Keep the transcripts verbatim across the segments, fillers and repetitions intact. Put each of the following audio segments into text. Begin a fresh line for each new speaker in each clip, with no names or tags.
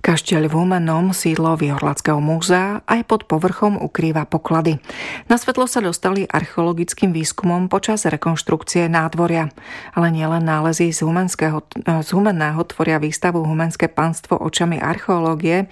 Kašteľ v Humennom, sídlo Vihorladského múzea, aj pod povrchom ukrýva poklady. Na svetlo sa dostali archeologickým výskumom počas rekonštrukcie nádvoria. Ale nielen nálezy z, Humenského, z Humenného tvoria výstavu Humenské panstvo očami archeológie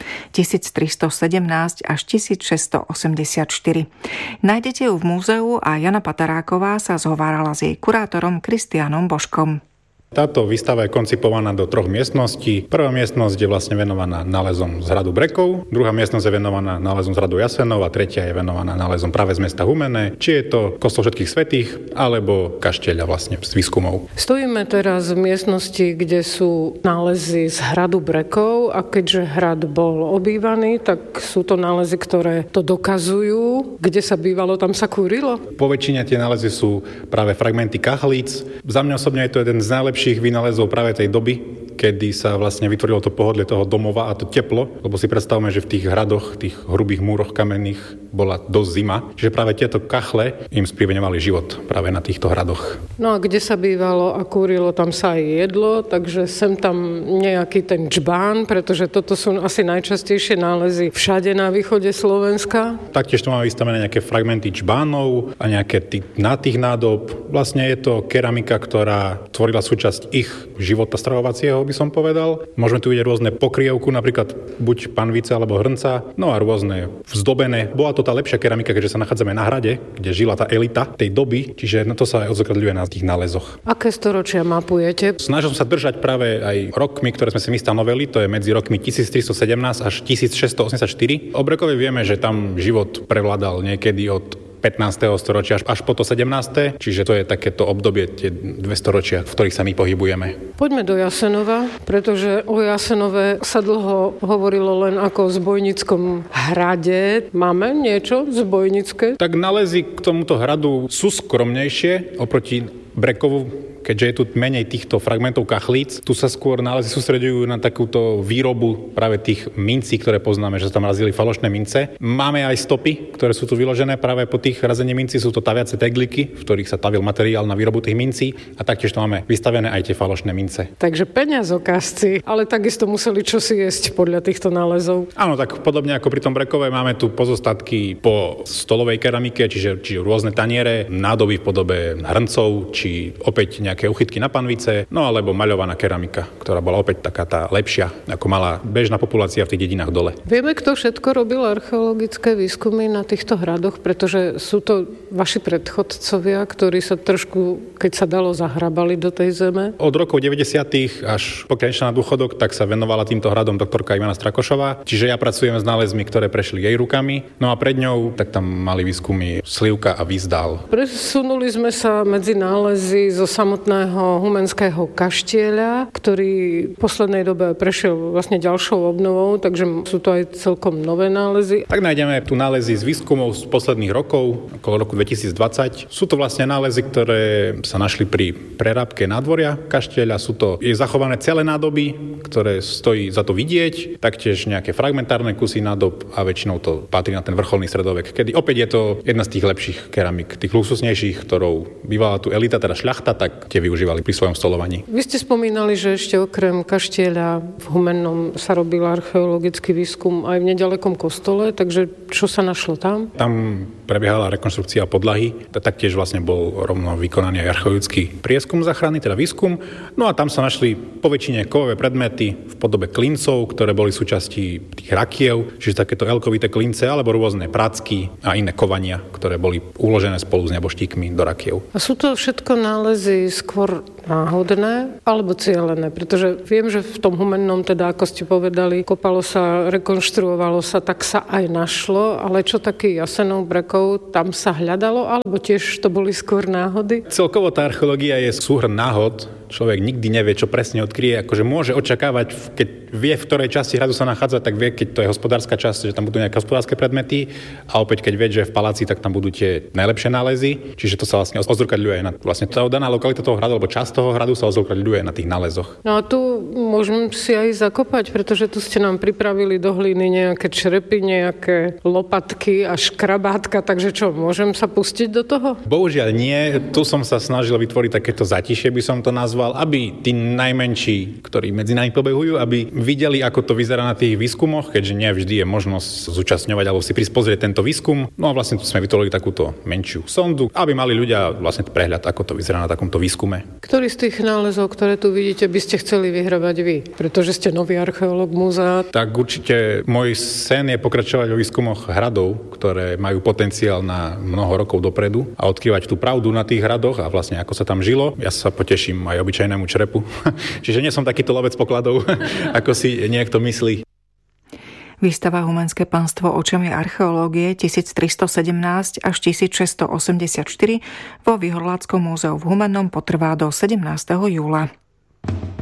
tisíctristosedemnásť až tisícšesťstoosemdesiatštyri. Nájdete ju v múzeu a Jana Pataráková sa zhovárala s jej kurátorom Kristiánom Božkom.
Táto výstava je koncipovaná do troch miestností. Prvá miestnosť je vlastne venovaná nálezom z hradu Brekov, druhá miestnosť je venovaná nálezom z hradu Jasenov a tretia je venovaná nálezom práve z mesta Humenné, či je to kostol všetkých svätých alebo kaštieľa vlastne z výskumov.
Stojíme teraz v miestnosti, kde sú nálezy z hradu Brekov a keďže hrad bol obývaný, tak sú to nálezy, ktoré to dokazujú. Kde sa bývalo, tam sa kúrilo?
Po väčšine tie nálezy sú práve fragmenty kachlíc. Za mňa osobne je to jeden z najlepších vynálezov práve tej doby, kedy sa vlastne vytvorilo to pohodlie toho domova a to teplo, lebo si predstavme, že v tých hradoch, tých hrubých múroch kamenných bola dosť zima, čiže práve tieto kachle im spriveňovali život práve na týchto hradoch.
No a kde sa bývalo a kúrilo, tam sa aj jedlo, takže sem tam nejaký ten džbán, pretože toto sú asi najčastejšie nálezy všade na východe Slovenska.
Taktiež tu máme vystavené nejaké fragmenty džbánov a nejaké tý, na tých nádob. Vlastne je to keramika, ktorá tvorila súčasť ich života stravovacieho, by som povedal. Môžeme tu vidieť rôzne pokrievku, napríklad buď panvice alebo hrnca, no a rôzne vzdobené. Bola to tá lepšia keramika, keďže sa nachádzame na hrade, kde žila tá elita tej doby, čiže na to sa aj odzrkadľuje na tých nálezoch.
Aké storočia mapujete?
Snažím sa držať práve aj rokmi, ktoré sme si my stanovili, to je medzi rokmi tisíctristosedemnásť až tisícšesťstoosemdesiatštyri. O Brekovej vieme, že tam život prevládal niekedy od pätnásteho storočia až po to sedemnáste Čiže to je takéto obdobie, tie dve storočia, v ktorých sa my pohybujeme.
Poďme do Jasenova, pretože o Jasenove sa dlho hovorilo len ako o zbojnickom hrade. Máme niečo zbojnické?
Tak nálezy k tomuto hradu sú skromnejšie oproti Brekovu, keďže je tu menej týchto fragmentov kachlíc. Tu sa skôr nálezy sústreďujú na takúto výrobu práve tých mincí, ktoré poznáme, že sa tam razili falošné mince. Máme aj stopy, ktoré sú tu vyložené práve po tých razení mincí. Sú to taviace tegliky, v ktorých sa tavil materiál na výrobu tých mincí a taktiež tu máme vystavené aj tie falošné mince.
Takže peniazokázci, ale takisto museli čosi jesť podľa týchto nálezov.
Áno, tak podobne ako pri tom Brekove máme tu pozostatky po stolovej keramike, čiže, čiže rôzne taniere, nádoby v podobe hrncov, či opäť nejaké uchytky na panvice, no alebo maľovaná keramika, ktorá bola opäť taká tá lepšia, ako mala bežná populácia v tých dedinách dole.
Vieme, kto všetko robil archeologické výskumy na týchto hradoch, pretože sú to vaši predchodcovia, ktorí sa trošku, keď sa dalo, zahrabali do tej zeme.
Od rokov deväťdesiatych až pokiaľ išla na dôchodok, tak sa venovala týmto hradom doktorka Ivana Strakošová, čiže ja pracujem s nálezmi, ktoré prešli jej rukami. No a pred ňou tak tam mali výskumy Slivka a Výzdal.
Presunuli sme sa medzi nálezy zo samotného humenského kaštieľa, ktorý v poslednej dobe prešiel vlastne ďalšou obnovou, takže sú to aj celkom nové nálezy.
Tak nájdeme tu nálezy z výskumov z posledných rokov, okolo roku dvetisícdvadsať. Sú to vlastne nálezy, ktoré sa našli pri prerábke nádvoria kaštieľa. Sú to je zachované celé nádoby, ktoré stojí za to vidieť, taktiež nejaké fragmentárne kusy nádob a väčšinou to patrí na ten vrcholný stredovek, kedy opäť je to jedna z tých lepších keramik, tých luxusnejších, ktorou bývala tu elita, teda šľachta, tak tie využívali pri svojom stolovaní.
Vy ste spomínali, že ešte okrem kaštieľa v Humennom sa robil archeologický výskum aj v nedalekom kostole, takže čo sa našlo tam?
Tam prebiehala rekonštrukcia podlahy, taktiež vlastne bol rovno vykonaný aj archeologický prieskum záchrany, teda výskum. No a tam sa našli po väčšine kovové predmety v podobe klincov, ktoré boli súčasti tých rakiev, čiže takéto elkovité klince, alebo rôzne pracky a iné kovania, ktoré boli uložené spolu s neboštíkmi do rakiev.
A sú to všetko nálezy skôr náhodné alebo cielené? Pretože viem, že v tom Humennom, teda ako ste povedali, kopalo sa, rekonštruovalo sa, tak sa aj našlo, ale čo taký Jasenov, Brekov, tam sa hľadalo, alebo tiež to boli skôr náhody?
Celkovo tá archeológia je súhrn náhod. Človek nikdy nevie, čo presne odkryje. Akože môže očakávať, keď vie, v ktorej časti hradu sa nachádza, tak vie, keď to je hospodárska časť, že tam budú nejaké hospodárske predmety. A opäť, keď vie, že je v paláci, tak tam budú tie najlepšie nálezy. Čiže to sa vlastne odzrkadľuje na vlastne tá daná lokalita toho hradu, alebo časť toho hradu sa odzrkadľuje na tých nálezoch.
No a tu môžem si aj zakopať, pretože tu ste nám pripravili do hliny nejaké črepy, nejaké lopatky a škrabátka, takže čo, môžem sa pustiť do toho?
Bohužiaľ nie. Tu som sa snažil vytvoriť takéto zatišie, by som to nazval, aby tí najmenší, ktorí medzi nami pobehujú, aby videli, ako to vyzerá na tých výskumoch, keďže nie vždy je možnosť zúčastňovať alebo si prísť pozrieť tento výskum. No a vlastne tu sme vytvorili takúto menšiu sondu, aby mali ľudia vlastne prehľad, ako to vyzerá na takomto výskume.
Ktorý z tých nálezov, ktoré tu vidíte, by ste chceli vyhrabať vy? Pretože ste nový archeológ múzea.
Tak určite môj sen je pokračovať vo výskumoch hradov, ktoré majú potenciál na mnoho rokov dopredu a odkrývať tú pravdu na tých hradoch a vlastne ako sa tam žilo. Ja sa poteším aj obyčajnému črepu. Čiže nie som takýto lovec pokladov, ako si niekto myslí.
Výstava Humenské panstvo očami archeológie tisíctristosedemnásť až tisícšesťstoosemdesiatštyri vo Výhorláckom múzeu v Humennom potrvá do sedemnásteho júla.